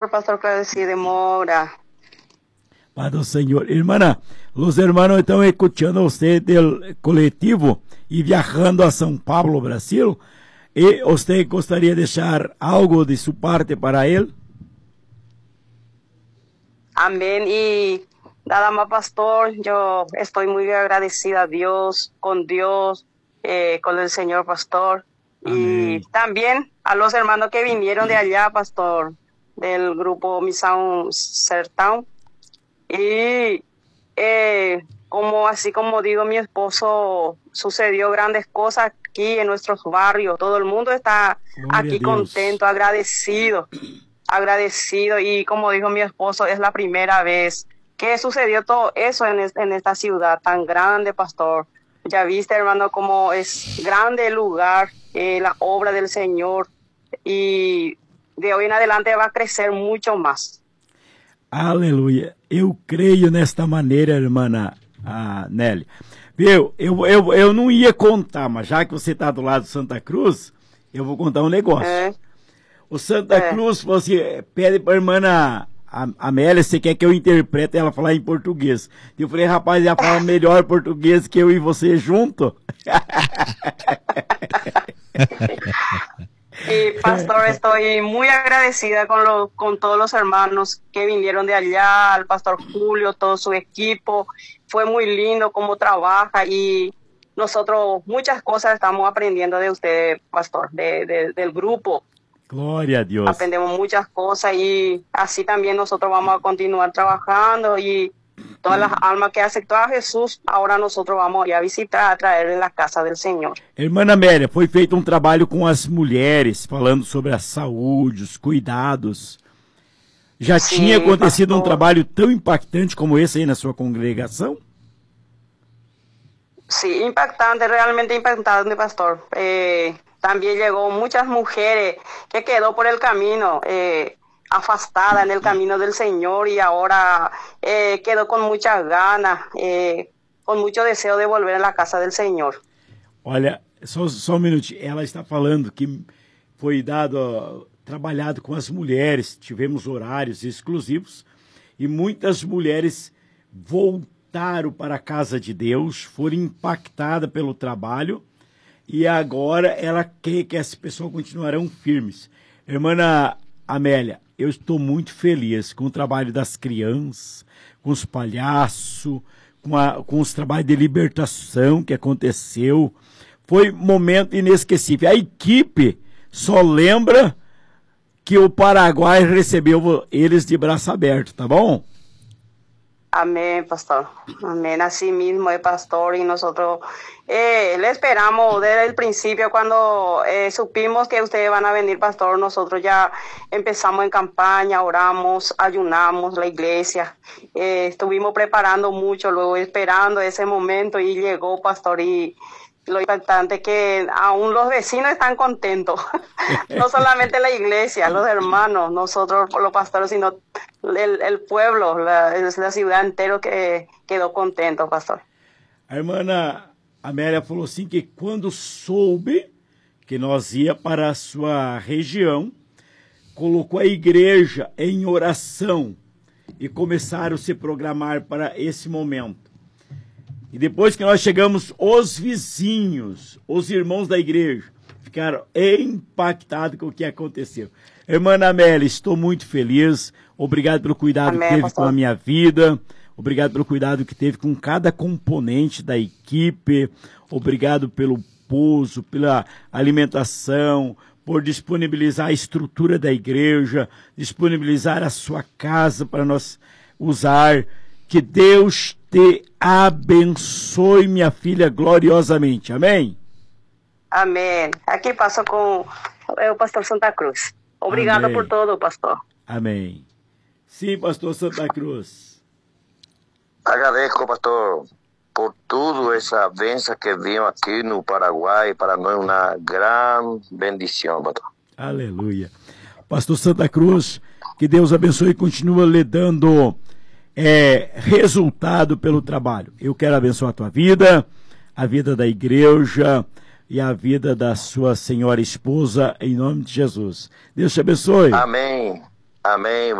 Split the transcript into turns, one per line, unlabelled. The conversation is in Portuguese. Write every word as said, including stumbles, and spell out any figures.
Pastor Claudio de Moura.
Paz do Senhor. Irmã, os irmãos estão escutando você do coletivo e viajando a São Paulo, Brasil. E você gostaria de deixar algo de sua parte para ele?
Amén. Y nada más, pastor, yo estoy muy agradecida a Dios, con Dios, eh, con el Señor, pastor. Amén. Y también a los hermanos que vinieron de allá, pastor, del grupo Misión Sertão. Y eh, como así como digo mi esposo, sucedió grandes cosas aquí en nuestros barrios. Todo el mundo está Gloria aquí contento, agradecido. agradecido y como dijo mi esposo, es la primera vez que sucedió todo eso en, es, en esta ciudad tan grande, pastor. Ya viste, hermano, cómo es grande el lugar, eh, la obra del Señor, y de hoy en adelante va a crecer mucho más.
Aleluia. Eu creio nesta maneira, irmã ah, Nelly. Viu, eu, eu, eu não ia contar, mas já que você está do lado de Santa Cruz, eu vou contar um negócio. É. O Santa é. Cruz, você pede para a irmã Amélia, você quer que eu interprete ela falar em português. Eu falei, rapaz, ela fala melhor português que eu e você junto.
Y pastor, estoy muy agradecida con, lo, con todos los hermanos que vinieron de allá, al pastor Julio, todo su equipo. Fue muy lindo cómo trabaja y nosotros muchas cosas estamos aprendiendo de usted, pastor, de, de, del grupo.
Gloria a Dios.
Aprendemos muchas cosas y así también nosotros vamos a continuar trabajando y todas las almas que aceptó a Jesús, ahora nosotros vamos a ir a visitar, a traer en la casa del Senhor.
Irmã Amélia, foi feito um trabalho com as mulheres, falando sobre a saúde, os cuidados. Já Sim, tinha acontecido pastor. um trabalho tão impactante como esse aí na sua congregação?
Sim, impactante, realmente impactante, pastor. Eh, También llegó muchas mujeres que quedó por el camino, eh, afastada en el camino del Señor y ahora eh, quedó con muchas ganas, eh, con mucho deseo de volver a la casa del Señor.
Olha, só, só um minutinho, ela está falando que foi dado, trabalhado com as mulheres, tivemos horários exclusivos e muitas mulheres voltaram para a casa de Deus, foram impactadas pelo trabalho. E agora ela quer que as pessoas continuarão firmes. Irmã Amélia, eu estou muito feliz com o trabalho das crianças, com os palhaços, com, a, com os trabalhos de libertação que aconteceu. Foi um momento inesquecível. A equipe só lembra que o Paraguai recebeu eles de braço aberto, tá bom?
Amén, pastor. Amén. Así mismo es, pastor. Y nosotros eh, le esperamos desde el principio cuando eh, supimos que ustedes van a venir, pastor. Nosotros ya empezamos en campaña, oramos, ayunamos la iglesia. Eh, estuvimos preparando mucho, luego esperando ese momento y llegó, pastor. Y lo importante es que aún los vecinos están contentos. No solamente la iglesia, los hermanos, nosotros los pastores, sino el, el pueblo, la, la ciudad entera que quedou contento, pastor.
A irmã Amélia falou assim que quando soube que nós ia para a sua região, colocou a igreja em oração e começaram a se programar para esse momento. E depois que nós chegamos, os vizinhos, os irmãos da igreja, ficaram impactados com o que aconteceu. Irmã Amélia, estou muito feliz. Obrigado pelo cuidado Amém, que teve pastor. com a minha vida. Obrigado pelo cuidado que teve com cada componente da equipe. Obrigado pelo pouso, pela alimentação, por disponibilizar a estrutura da igreja, disponibilizar a sua casa para nós usar. Que Deus te abençoe, minha filha, gloriosamente. Amém?
Amém. Aqui passo com o pastor Santa Cruz. Obrigada por todo, pastor.
Amém. Sim, pastor Santa Cruz.
Agradeço, pastor, por tudo essa bênção que veio aqui no Paraguai. Para nós, uma grande bendição, pastor.
Aleluia. Pastor Santa Cruz, que Deus abençoe e continua lhe dando é, resultado pelo trabalho. Eu quero abençoar a tua vida, a vida da igreja e a vida da sua senhora esposa, em nome de Jesus. Deus te abençoe.
Amém. Amém.